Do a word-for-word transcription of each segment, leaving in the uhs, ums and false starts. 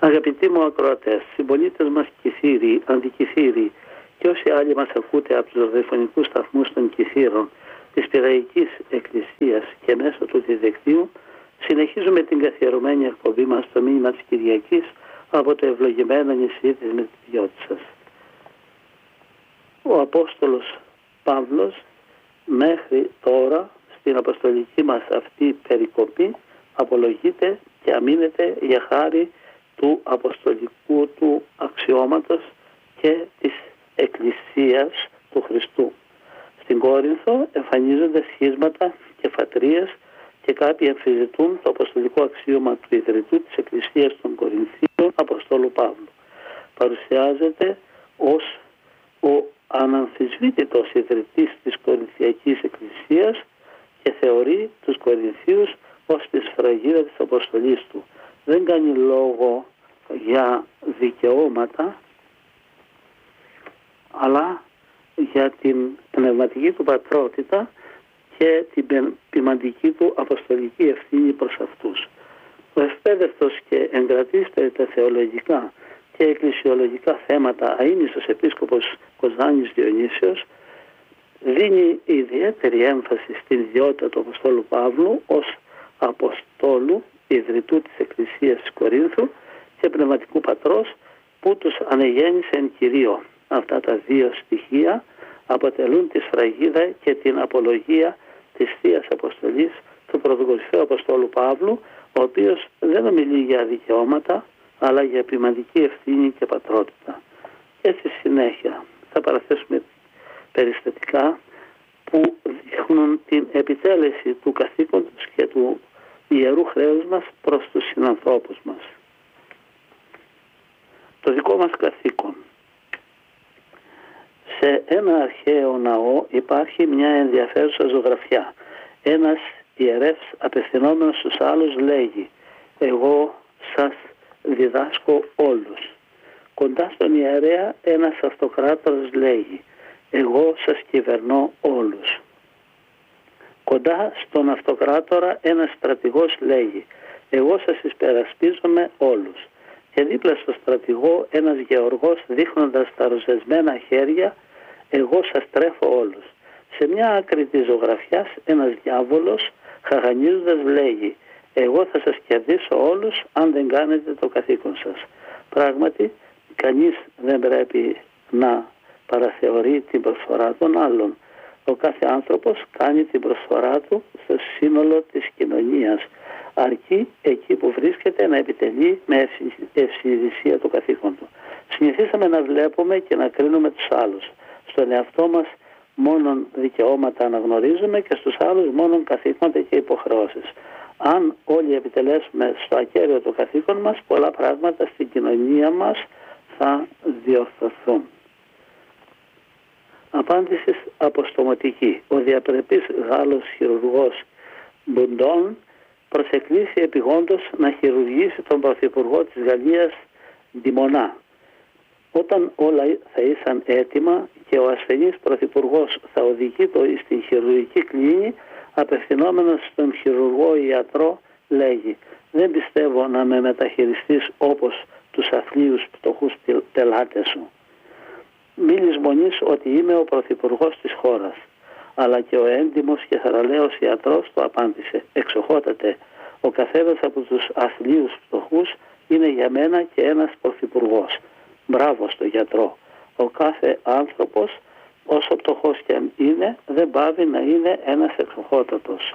Αγαπητοί μου ακροατές, συμπολίτες μας Κηθήριοι, αντικηθήριοι και όσοι άλλοι μας ακούτε από τους ραδιοφωνικούς σταθμούς των Κηθήρων της Πυραϊκής Εκκλησίας και μέσω του διαδικτύου, συνεχίζουμε την καθιερωμένη εκπομπή μας στο μήνυμα της Κυριακής από το ευλογημένο νησί της Μεσογείου. Ο Απόστολος Παύλος μέχρι τώρα στην αποστολική μας αυτή περικοπή απολογείται και αμήνεται για χάρη του αποστολικού του αξιώματος και της Εκκλησίας του Χριστού. Στην Κόρινθο εμφανίζονται σχίσματα και φατρίες και κάποιοι αμφισβητούν το αποστολικό αξίωμα του ιδρυτού της Εκκλησίας των Κορινθίων, Αποστόλου Παύλου. Παρουσιάζεται ως ο αναμφισβήτητος ιδρυτής της Κορινθιακής Εκκλησίας και θεωρεί τους Κορινθίους ως τη σφραγίδα της αποστολής του. Δεν κάνει λόγο για δικαιώματα, αλλά για την πνευματική του πατρότητα και την ποιμαντική του αποστολική ευθύνη προς αυτούς. Ο ευπαίδευτος και εγκρατής περί τα θεολογικά και εκκλησιολογικά θέματα αείμνηστος επίσκοπος Κοζάνης Διονύσιος δίνει ιδιαίτερη έμφαση στην ιδιότητα του Αποστόλου Παύλου ως Αποστόλου ιδρυτού της Εκκλησίας της Κορίνθου και πνευματικού πατρός που τους ανεγέννησε εν Κυρίω. Αυτά τα δύο στοιχεία αποτελούν τη σφραγίδα και την απολογία της Θείας Αποστολής του πρωτοκορυφαίου Αποστόλου Παύλου, ο οποίος δεν ομιλεί για δικαιώματα αλλά για ποιμαντική ευθύνη και πατρότητα. Και στη συνέχεια θα παραθέσουμε περιστατικά που δείχνουν την επιτέλεση του καθήκοντος και του ιερού χρέους μας προς τους συνανθρώπους μας. Το δικό μας καθήκον. Σε ένα αρχαίο ναό υπάρχει μια ενδιαφέρουσα ζωγραφιά. Ένας ιερεύς απευθυνόμενος στους άλλους λέγει «Εγώ σας διδάσκω όλους». Κοντά στον ιερέα ένας αυτοκράτορας λέγει «Εγώ σας κυβερνώ όλους». Κοντά στον αυτοκράτορα ένας στρατηγός λέγει «Εγώ σας υπερασπίζομαι όλους». Και δίπλα στο στρατηγό ένας γεωργός δείχνοντας τα ροζεσμένα χέρια «Εγώ σας τρέφω όλους». Σε μια άκρη της ζωγραφιάς ένας διάβολος χαγανίζοντας λέγει «Εγώ θα σας κερδίσω όλους αν δεν κάνετε το καθήκον σας». Πράγματι κανείς δεν πρέπει να παραθεωρεί την προσφορά των άλλων. Ο κάθε άνθρωπος κάνει την προσφορά του στο σύνολο της κοινωνίας, αρκεί εκεί που βρίσκεται να επιτελεί με ευσυνειδησία το καθήκον του. Συνηθίσαμε να βλέπουμε και να κρίνουμε τους άλλους. Στον εαυτό μας μόνον δικαιώματα αναγνωρίζουμε και στους άλλους μόνον καθήκοντα και υποχρεώσεις. Αν όλοι επιτελέσουμε στο ακέραιο το καθήκον μας, πολλά πράγματα στην κοινωνία μας θα διορθωθούν. Απάντηση αποστομωτική. Ο διαπρεπής Γάλλος χειρουργός Μπουντών προσεκλήσει επιγόντως να χειρουργήσει τον Πρωθυπουργό της Γαλλίας Ντιμονά. Όταν όλα θα ήσαν έτοιμα και ο ασθενής Πρωθυπουργός θα οδηγεί το στην χειρουργική κλίνη, απευθυνόμενος στον χειρουργό ιατρό λέγει «Δεν πιστεύω να με μεταχειριστείς όπως τους αθλίους πτωχούς πελάτες σου. Μη λησμονείς ότι είμαι ο Πρωθυπουργός της χώρας». Αλλά και ο έντιμος και θαραλέος ιατρός το απάντησε «Εξοχότατε, ο καθένας από τους αθλίους πτωχούς είναι για μένα και ένας Πρωθυπουργός». Μπράβο στο γιατρό. Ο κάθε άνθρωπος, όσο πτωχός και αν είναι, δεν πάβει να είναι ένας εξοχότατος.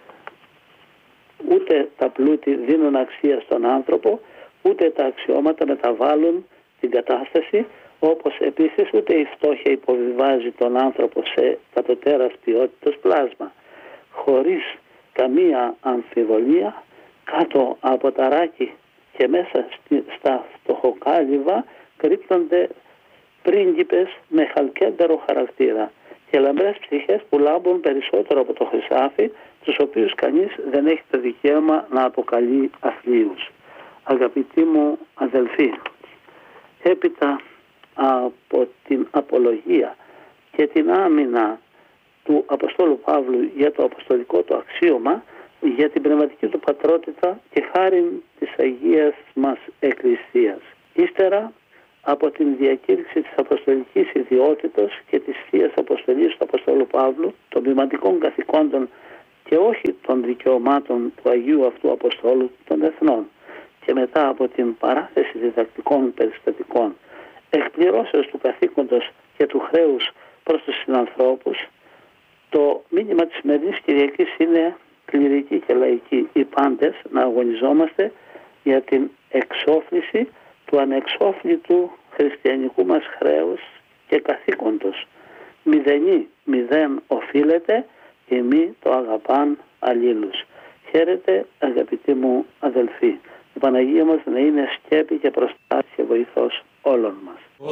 Ούτε τα πλούτη δίνουν αξία στον άνθρωπο, ούτε τα αξιώματα μεταβάλλουν την κατάσταση, όπως επίσης ούτε η φτώχεια υποβιβάζει τον άνθρωπο σε κατωτέρας ποιότητας πλάσμα. Χωρίς καμία αμφιβολία, κάτω από τα ράκη και μέσα στα φτωχοκάλυβα κρύπτονται πρίγκιπες με χαλκέντερο χαρακτήρα και λαμπρές ψυχές που λάμπουν περισσότερο από το χρυσάφι, τους οποίους κανείς δεν έχει το δικαίωμα να αποκαλεί αθλίους. Αγαπητοί μου αδελφοί, έπειτα από την απολογία και την άμυνα του Αποστόλου Παύλου για το αποστολικό του αξίωμα, για την πνευματική του πατρότητα και χάριν της Αγίας μας Εκκλησίας. Ύστερα από την διακήρυξη της αποστολικής ιδιότητος και της Θείας Αποστολής του Αποστόλου Παύλου, των ποιηματικών καθηκόντων και όχι των δικαιωμάτων του Αγίου αυτού Αποστόλου των Εθνών, και μετά από την παράθεση διδακτικών περιστατικών, εκπληρώσεως του καθήκοντος και του χρέους προς τους συνανθρώπους, το μήνυμα της σημερινής Κυριακής είναι κληρικοί και λαϊκοί οι πάντες να αγωνιζόμαστε για την εξόφληση του ανεξόφλητου χριστιανικού μας χρέους και καθήκοντος. Μηδενή μηδέν οφείλεται και μη το αγαπάν αλλήλους. Χαίρετε αγαπητοί μου αδελφοί. Η Παναγία μας να είναι σκέπη και προστάτη και βοηθός όλων μας.